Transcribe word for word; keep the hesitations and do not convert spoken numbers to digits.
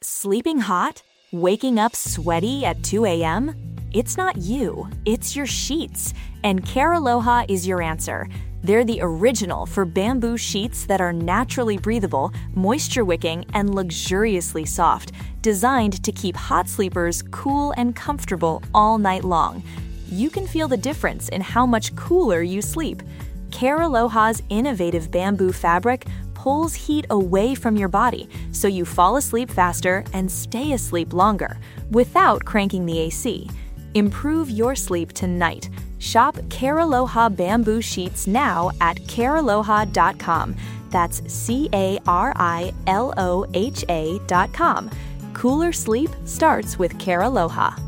Sleeping hot? Waking up sweaty at two a.m.? It's not you, it's your sheets. And Care Aloha is your answer. They're the original for bamboo sheets that are naturally breathable, moisture-wicking, and luxuriously soft, designed to keep hot sleepers cool and comfortable all night long. You can feel the difference in how much cooler you sleep. Care Aloha's innovative bamboo fabric pulls heat away from your body so you fall asleep faster and stay asleep longer without cranking the A C. Improve your sleep tonight. Shop Care Aloha bamboo sheets now at care aloha dot com. That's C A R I L O H A dot com. Cooler sleep starts with Care Aloha.